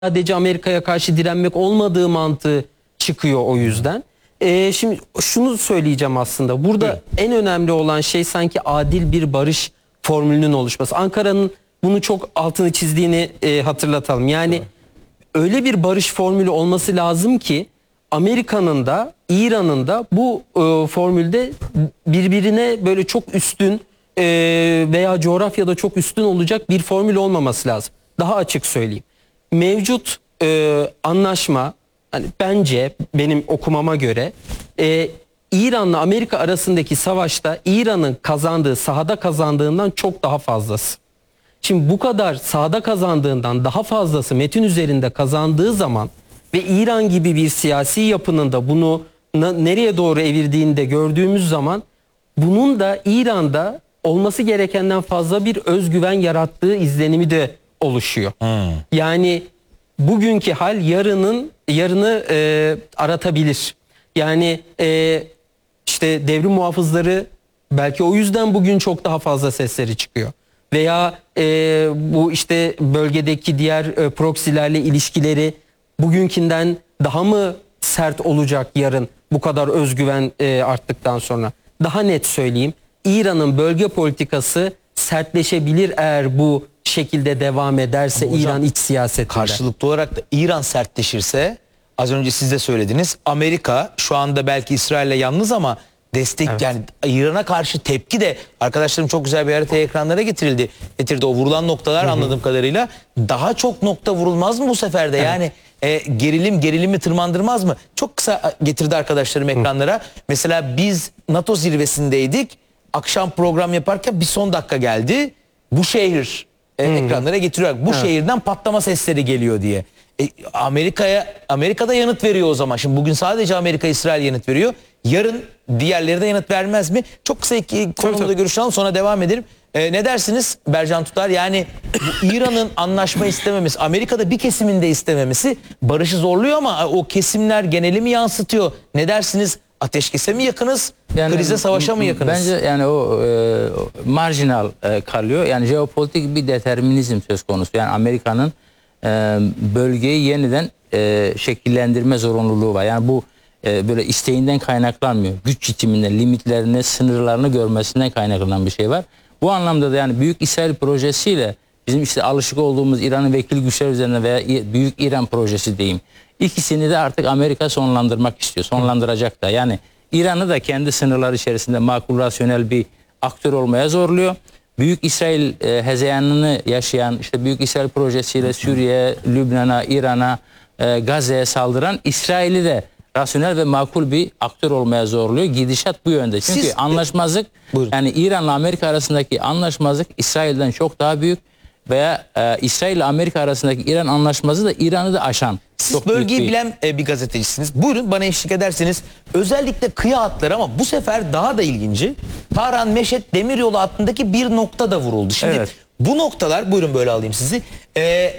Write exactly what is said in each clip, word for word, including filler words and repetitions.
sadece Amerika'ya karşı direnmek olmadığı mantığı çıkıyor o yüzden. Ee, şimdi şunu söyleyeceğim aslında. Burada evet. en önemli olan şey sanki adil bir barış formülünün oluşması. Ankara'nın bunu çok altını çizdiğini e, hatırlatalım. Yani evet. öyle bir barış formülü olması lazım ki Amerika'nın da İran'ın da bu e, formülde birbirine böyle çok üstün e, veya coğrafyada çok üstün olacak bir formül olmaması lazım. Daha açık söyleyeyim. Mevcut e, anlaşma, hani bence benim okumama göre e, İran'la Amerika arasındaki savaşta İran'ın kazandığı, sahada kazandığından çok daha fazlası. Şimdi bu kadar sahada kazandığından daha fazlası metin üzerinde kazandığı zaman ve İran gibi bir siyasi yapının da bunu nereye doğru evirdiğini de gördüğümüz zaman bunun da İran'da olması gerekenden fazla bir özgüven yarattığı izlenimi de oluşuyor. Hmm. Yani bugünkü hal yarının yarını e, aratabilir. Yani e, işte devrim muhafızları belki o yüzden bugün çok daha fazla sesleri çıkıyor. Veya e, bu işte bölgedeki diğer e, proksilerle ilişkileri bugünkünden daha mı sert olacak yarın bu kadar özgüven e, arttıktan sonra? Daha net söyleyeyim, İran'ın bölge politikası sertleşebilir eğer bu şekilde devam ederse hocam, İran iç siyasetinde. Karşılıklı olarak da İran sertleşirse, az önce siz de söylediniz, Amerika şu anda belki İsrail'le yalnız ama destek evet. yani İran'a karşı tepki de, arkadaşlarım çok güzel bir harita ekranlara getirildi. Getirdi o vurulan noktalar, hı hı. anladığım kadarıyla daha çok nokta vurulmaz mı bu sefer de? Evet. Yani e, gerilim gerilimi tırmandırmaz mı? Çok kısa getirdi arkadaşlarım ekranlara. Hı. Mesela biz NATO zirvesindeydik. Akşam program yaparken bir son dakika geldi. Bu şehir e, ekranlara getiriyor. Bu evet. şehirden patlama sesleri geliyor diye. E, Amerika'ya Amerika'da yanıt veriyor o zaman. Şimdi bugün sadece Amerika, İsrail yanıt veriyor. Yarın diğerleri de yanıt vermez mi? Çok kısa iki konuda görüşelim, sonra devam edelim. Ee, ne dersiniz Bercan Tutar? Yani İran'ın anlaşma istememesi, Amerika'da bir kesiminde istememesi barışı zorluyor ama o kesimler geneli mi yansıtıyor? Ne dersiniz? Ateşkese mi yakınız? Yani, krize, savaşa mı yakınız? Bence yani o e, marjinal e, kalıyor. Yani jeopolitik bir determinizm söz konusu. Yani Amerika'nın e, bölgeyi yeniden e, şekillendirme zorunluluğu var. Yani bu e, böyle isteğinden kaynaklanmıyor. Güç yitiminden, limitlerini, sınırlarını görmesinden kaynaklanan bir şey var. Bu anlamda da yani Büyük İsrail projesiyle bizim işte alışık olduğumuz İran'ın vekil güçler üzerine veya Büyük İran projesi diyeyim, İkisini de artık Amerika sonlandırmak istiyor. Sonlandıracak da. Yani İran'ı da kendi sınırları içerisinde makul, rasyonel bir aktör olmaya zorluyor. Büyük İsrail e, hezeyanını yaşayan, işte Büyük İsrail projesiyle Suriye, Lübnan'a, İran'a, e, Gazze'ye saldıran İsrail'i de rasyonel ve makul bir aktör olmaya zorluyor. Gidişat bu yönde. Çünkü Siz, Anlaşmazlık, buyurun. Yani İran'la Amerika arasındaki anlaşmazlık İsrail'den çok daha büyük. Veya e, İsrail ile Amerika arasındaki İran anlaşması da İran'ı da aşan. Siz bölgeyi bilen e, bir gazetecisiniz. Buyurun bana eşlik ederseniz. Özellikle kıyı hatları, ama bu sefer daha da ilginci. Tahran Meşet demiryolu hattındaki bir nokta da vuruldu. Şimdi evet. bu noktalar, buyurun böyle alayım sizi. E,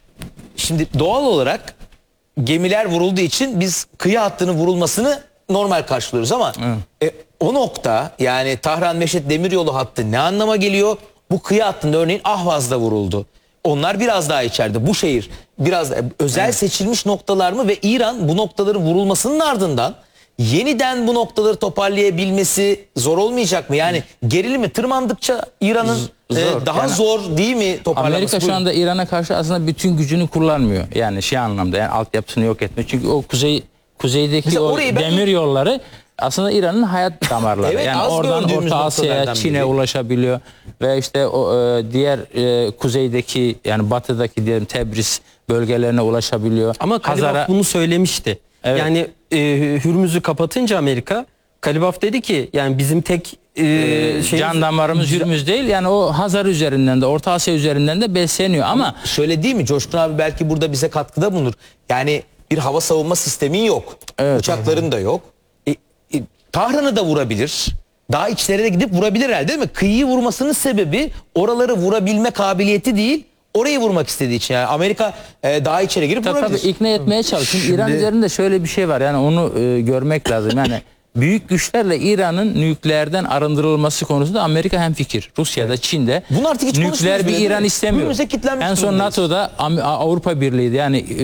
şimdi doğal olarak gemiler vurulduğu için biz kıyı hattının vurulmasını normal karşılıyoruz ama e, o nokta, yani Tahran Meşet demiryolu hattı ne anlama geliyor? Bu kıyı hattında örneğin Ahvaz'da vuruldu. Onlar biraz daha içeride. Bu şehir biraz özel evet. seçilmiş noktalar mı ve İran bu noktaların vurulmasının ardından yeniden bu noktaları toparlayabilmesi zor olmayacak mı? Yani gerilimi tırmandıkça İran'ın e, daha yani, zor değil mi toparlaması? Amerika şu anda İran'a karşı aslında bütün gücünü kullanmıyor. Yani şey anlamda, yani altyapısını yok etmiyor. Çünkü o kuzey kuzeydeki mesela o demir yolları aslında İran'ın hayat damarları. Evet, yani oradan Orta Asya'ya, Çin'e ulaşabiliyor ve işte o e, diğer e, kuzeydeki, yani batıdaki diyelim Tebriz bölgelerine ulaşabiliyor. Ama Kalibaf bunu söylemişti. Evet. Yani e, Hürmüz'ü kapatınca Amerika, Kalibaf dedi ki yani bizim tek e, şey, can damarımız Hürmüz değil. Yani o Hazar üzerinden de, Orta Asya üzerinden de besleniyor ama, ama şöyle değil mi Coşkun abi, belki burada bize katkıda bulunur. Yani bir hava savunma sistemin yok. Evet, uçakların evet. da yok. Tahran'ı da vurabilir. Daha içlere de gidip vurabilir herhalde, değil mi? Kıyıyı vurmasının sebebi oraları vurabilme kabiliyeti değil, orayı vurmak istediği için. Yani Amerika e, daha içeri girip tabii, vurabilir. Tabii ikna etmeye çalışın. Şimdi... İran üzerinde şöyle bir şey var. Yani onu e, görmek lazım. Yani büyük güçlerle İran'ın nükleerden arındırılması konusunda Amerika hemfikir. Rusya'da, Çin'de Bunu artık hiç nükleer konuşmuyoruz bir bile, değil İran mi? istemiyor. Önümüze kilitlenmiş En son durumdayız. NATO'da Am- Avrupa Birliği'ydi. Yani